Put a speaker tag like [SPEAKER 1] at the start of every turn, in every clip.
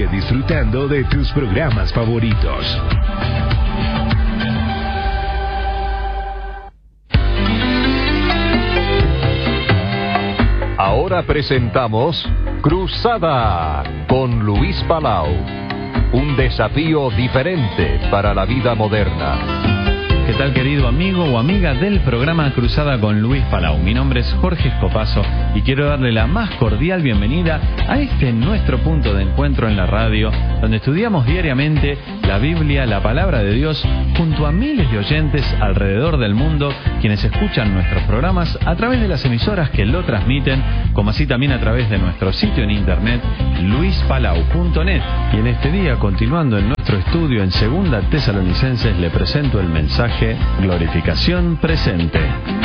[SPEAKER 1] disfrutando de tus programas favoritos.
[SPEAKER 2] Ahora presentamos Cruzada con Luis Palau. Un desafío diferente para la vida moderna.
[SPEAKER 3] ¿Qué tal, querido amigo o amiga del programa Cruzada con Luis Palau? Mi nombre es Jorge Escopazo y quiero darle la más cordial bienvenida a nuestro punto de encuentro en la radio, donde estudiamos diariamente la Biblia, la Palabra de Dios, junto a miles de oyentes alrededor del mundo, quienes escuchan nuestros programas a través de las emisoras que lo transmiten, como así también a través de nuestro sitio en internet, luispalau.net. Y en este día, continuando en nuestro estudio en 2 Tesalonicenses, le presento el mensaje Glorificación Presente.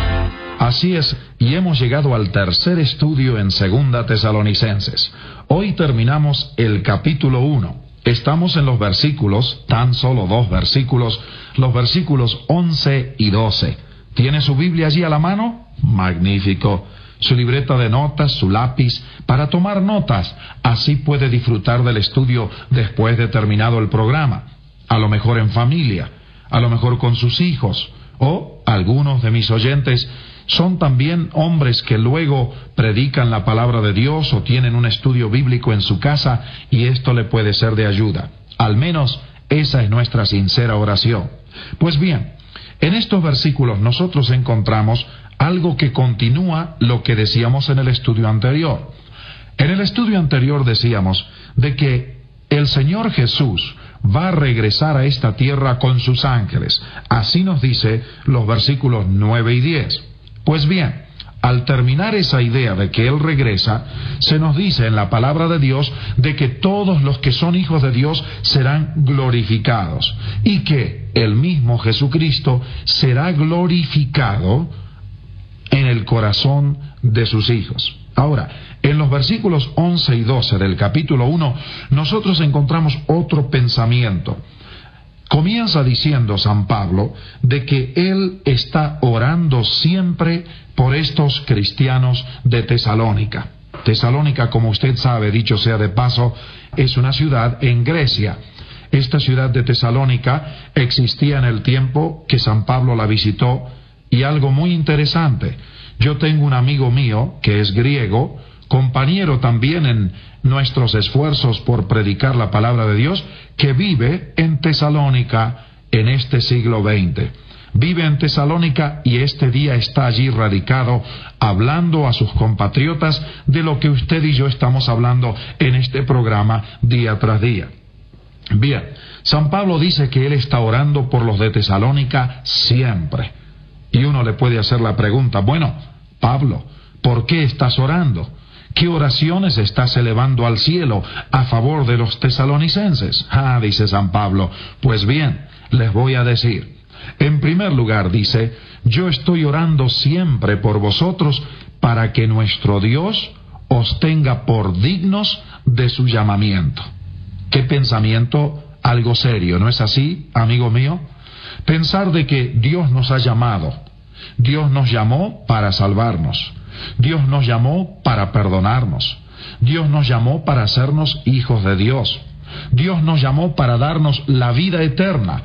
[SPEAKER 4] Así es, y hemos llegado al tercer estudio en 2 Tesalonicenses. Hoy terminamos el capítulo 1. Estamos en los versículos, tan solo 2 versículos, los versículos 11 y 12. ¿Tiene su Biblia allí a la mano? Magnífico. Su libreta de notas, su lápiz, para tomar notas. Así puede disfrutar del estudio después de terminado el programa. A lo mejor en familia, a lo mejor con sus hijos, o algunos de mis oyentes son también hombres que luego predican la palabra de Dios o tienen un estudio bíblico en su casa y esto le puede ser de ayuda. Al menos esa es nuestra sincera oración. Pues bien, en estos versículos nosotros encontramos algo que continúa lo que decíamos en el estudio anterior. En el estudio anterior decíamos de que el Señor Jesús va a regresar a esta tierra con sus ángeles. Así nos dice los versículos 9 y 10. Pues bien, al terminar esa idea de que Él regresa, se nos dice en la palabra de Dios de que todos los que son hijos de Dios serán glorificados y que el mismo Jesucristo será glorificado en el corazón de sus hijos. Ahora, en los versículos 11 y 12 del capítulo 1, nosotros encontramos otro pensamiento. Comienza diciendo San Pablo de que él está orando siempre por estos cristianos de Tesalónica. Tesalónica, como usted sabe, dicho sea de paso, es una ciudad en Grecia. Esta ciudad de Tesalónica existía en el tiempo que San Pablo la visitó, y algo muy interesante. Yo tengo un amigo mío que es griego, compañero también en nuestros esfuerzos por predicar la palabra de Dios, que vive en Tesalónica en este siglo XX. Vive en Tesalónica y este día está allí radicado, hablando a sus compatriotas de lo que usted y yo estamos hablando en este programa día tras día. Bien, San Pablo dice que él está orando por los de Tesalónica siempre. Y uno le puede hacer la pregunta, bueno, Pablo, ¿por qué estás orando? ¿Qué oraciones estás elevando al cielo a favor de los tesalonicenses? Dice San Pablo, pues bien, les voy a decir. En primer lugar, dice, yo estoy orando siempre por vosotros para que nuestro Dios os tenga por dignos de su llamamiento. ¿Qué pensamiento? Algo serio, ¿no es así, amigo mío? Pensar de que Dios nos ha llamado. Dios nos llamó para salvarnos. Dios nos llamó para perdonarnos. Dios nos llamó para hacernos hijos de Dios. Dios nos llamó para darnos la vida eterna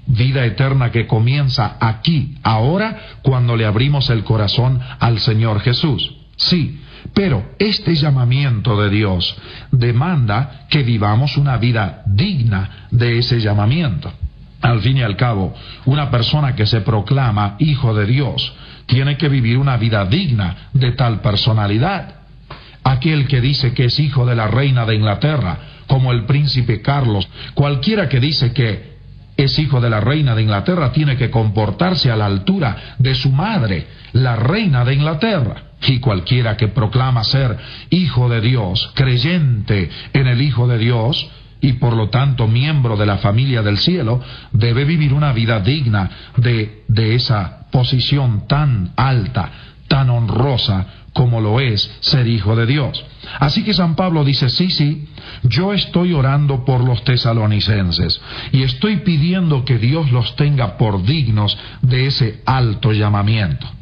[SPEAKER 4] que comienza aquí, ahora, cuando le abrimos el corazón al Señor Jesús. Sí, pero este llamamiento de Dios demanda que vivamos una vida digna de ese llamamiento. Al fin y al cabo, una persona que se proclama hijo de Dios tiene que vivir una vida digna de tal personalidad. Aquel que dice que es hijo de la reina de Inglaterra, como el príncipe Carlos, cualquiera que dice que es hijo de la reina de Inglaterra tiene que comportarse a la altura de su madre, la reina de Inglaterra. Y cualquiera que proclama ser hijo de Dios, creyente en el Hijo de Dios, y por lo tanto miembro de la familia del cielo, debe vivir una vida digna de esa posición tan alta, tan honrosa como lo es ser hijo de Dios. Así que San Pablo dice, sí, yo estoy orando por los tesalonicenses y estoy pidiendo que Dios los tenga por dignos de ese alto llamamiento.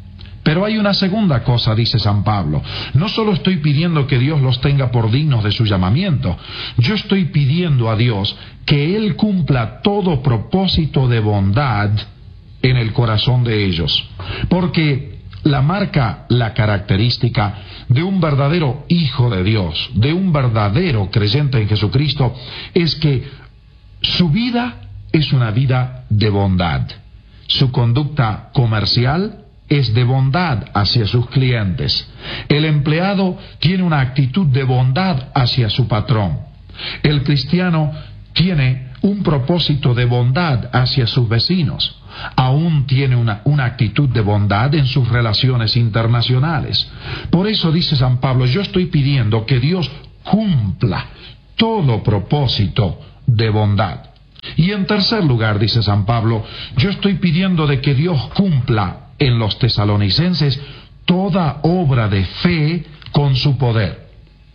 [SPEAKER 4] Pero hay una segunda cosa, dice San Pablo. No solo estoy pidiendo que Dios los tenga por dignos de su llamamiento, yo estoy pidiendo a Dios que Él cumpla todo propósito de bondad en el corazón de ellos. Porque la característica de un verdadero hijo de Dios, de un verdadero creyente en Jesucristo, es que su vida es una vida de bondad. Su conducta comercial es de bondad hacia sus clientes. El empleado tiene una actitud de bondad hacia su patrón. El cristiano tiene un propósito de bondad hacia sus vecinos. Aún tiene una actitud de bondad en sus relaciones internacionales. Por eso dice San Pablo, yo estoy pidiendo que Dios cumpla todo propósito de bondad. Y en tercer lugar, dice San Pablo, yo estoy pidiendo de que Dios cumpla en los tesalonicenses toda obra de fe con su poder.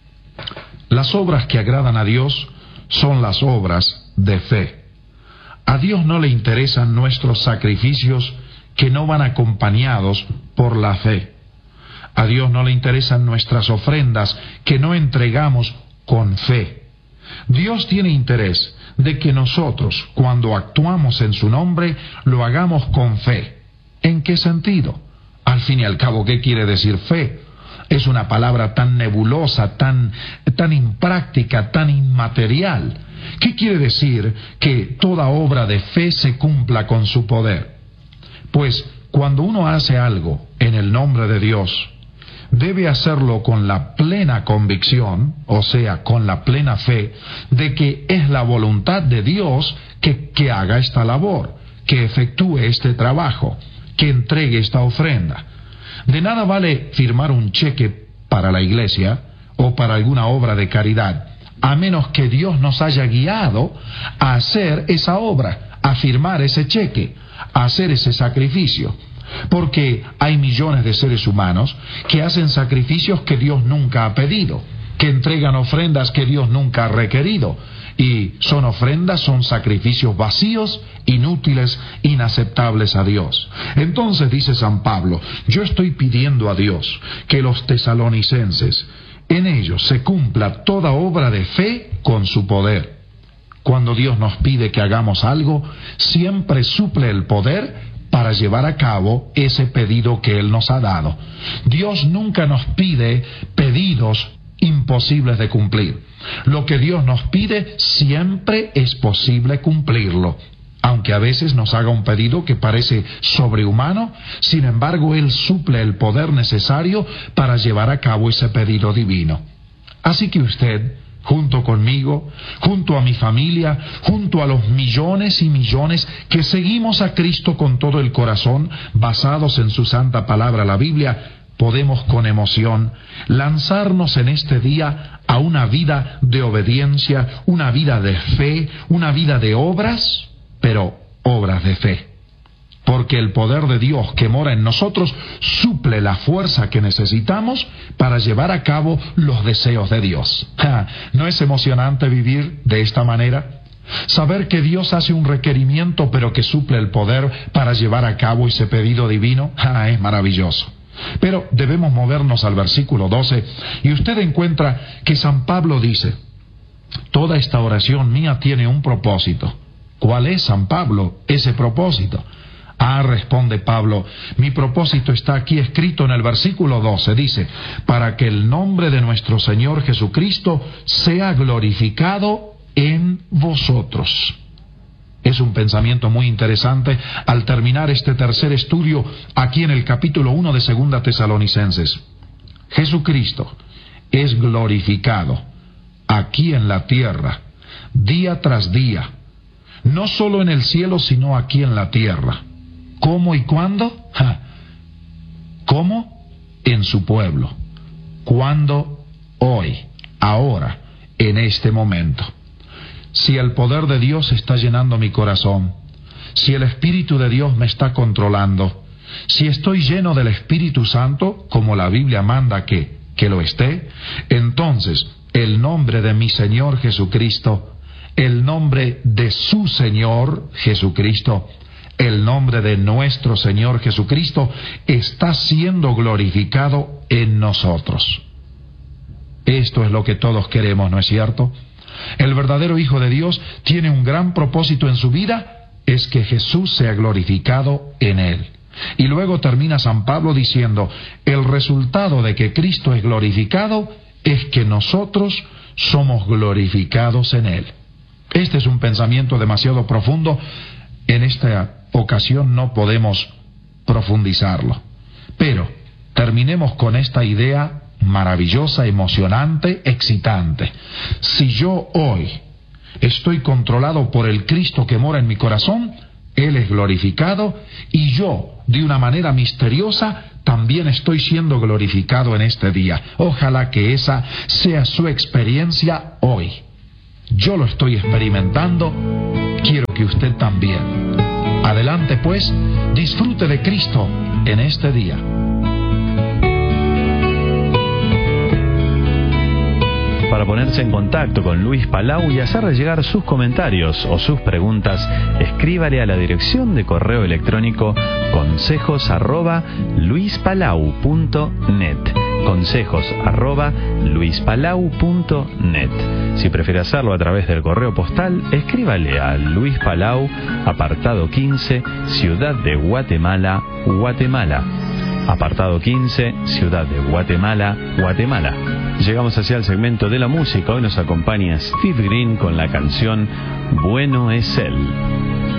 [SPEAKER 4] Las obras que agradan a Dios son las obras de fe. A Dios no le interesan nuestros sacrificios que no van acompañados por la fe. A Dios no le interesan nuestras ofrendas que no entregamos con fe. Dios tiene interés de que nosotros, cuando actuamos en su nombre, lo hagamos con fe. ¿En qué sentido? Al fin y al cabo, ¿qué quiere decir fe? Es una palabra tan nebulosa, tan impráctica, tan inmaterial. ¿Qué quiere decir que toda obra de fe se cumpla con su poder? Pues cuando uno hace algo en el nombre de Dios, debe hacerlo con la plena convicción, o sea, con la plena fe, de que es la voluntad de Dios que haga esta labor, que efectúe este trabajo, que entregue esta ofrenda. De nada vale firmar un cheque para la iglesia o para alguna obra de caridad, a menos que Dios nos haya guiado a hacer esa obra, a firmar ese cheque, a hacer ese sacrificio. Porque hay millones de seres humanos que hacen sacrificios que Dios nunca ha pedido, que entregan ofrendas que Dios nunca ha requerido, y son ofrendas, son sacrificios vacíos, inútiles, inaceptables a Dios. Entonces dice San Pablo, yo estoy pidiendo a Dios que los tesalonicenses, en ellos se cumpla toda obra de fe con su poder. Cuando Dios nos pide que hagamos algo, siempre suple el poder para llevar a cabo ese pedido que Él nos ha dado. Dios nunca nos pide pedidos imposibles de cumplir. Lo que Dios nos pide siempre es posible cumplirlo. Aunque a veces nos haga un pedido que parece sobrehumano, sin embargo Él suple el poder necesario para llevar a cabo ese pedido divino. Así que usted, junto conmigo, junto a mi familia, junto a los millones y millones que seguimos a Cristo con todo el corazón, basados en su santa palabra, la Biblia, podemos con emoción lanzarnos en este día a una vida de obediencia, una vida de fe, una vida de obras, pero obras de fe. Porque el poder de Dios que mora en nosotros suple la fuerza que necesitamos para llevar a cabo los deseos de Dios. ¿No es emocionante vivir de esta manera? Saber que Dios hace un requerimiento pero que suple el poder para llevar a cabo ese pedido divino, es maravilloso. Pero debemos movernos al versículo 12 y usted encuentra que San Pablo dice, toda esta oración mía tiene un propósito. ¿Cuál es, San Pablo, ese propósito? Responde Pablo, mi propósito está aquí escrito en el versículo 12, dice, para que el nombre de nuestro Señor Jesucristo sea glorificado en vosotros. Es un pensamiento muy interesante al terminar este tercer estudio aquí en el capítulo 1 de Segunda Tesalonicenses. Jesucristo es glorificado aquí en la tierra, día tras día, no solo en el cielo, sino aquí en la tierra. ¿Cómo y cuándo? ¿Cómo? En su pueblo. ¿Cuándo? Hoy, ahora, en este momento. Si el poder de Dios está llenando mi corazón, si el Espíritu de Dios me está controlando, si estoy lleno del Espíritu Santo, como la Biblia manda que lo esté, entonces el nombre de mi Señor Jesucristo, el nombre de su Señor Jesucristo, el nombre de nuestro Señor Jesucristo está siendo glorificado en nosotros. Esto es lo que todos queremos, ¿no es cierto? El verdadero Hijo de Dios tiene un gran propósito en su vida, es que Jesús sea glorificado en él. Y luego termina San Pablo diciendo, el resultado de que Cristo es glorificado es que nosotros somos glorificados en él. Este es un pensamiento demasiado profundo. En esta ocasión no podemos profundizarlo. Pero terminemos con esta idea maravillosa, emocionante, excitante. Si yo hoy estoy controlado por el Cristo que mora en mi corazón, Él es glorificado y yo, de una manera misteriosa, también estoy siendo glorificado en este día. Ojalá que esa sea su experiencia hoy. Yo lo estoy experimentando, quiero que usted también. Adelante pues, disfrute de Cristo en este día.
[SPEAKER 3] Para ponerse en contacto con Luis Palau y hacerle llegar sus comentarios o sus preguntas, escríbale a la dirección de correo electrónico consejos@luispalau.net. consejos@luispalau.net. Si prefiere hacerlo a través del correo postal, escríbale a Luis Palau, apartado 15, Ciudad de Guatemala, Guatemala. Apartado 15, Ciudad de Guatemala, Guatemala. Llegamos hacia el segmento de la música. Hoy nos acompaña Steve Green con la canción Bueno es Él.